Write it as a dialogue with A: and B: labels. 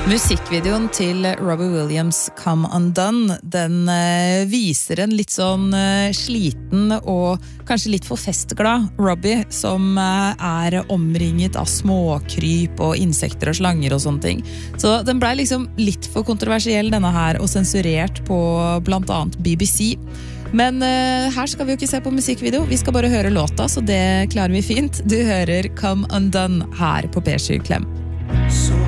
A: Musikkvideoen til Robbie Williams Come Undone, den viser en litt sånn sliten og kanskje litt for festglad Robbie, som omringet av småkryp og insekter og slanger og sånne ting. Så den ble liksom litt for kontroversiell denne her, og sensurert på blant annet BBC. Men her skal vi jo ikke se på musikkvideo, vi skal bare høre låta, så det klarer vi fint. Du hører Come Undone her på P7 Klem.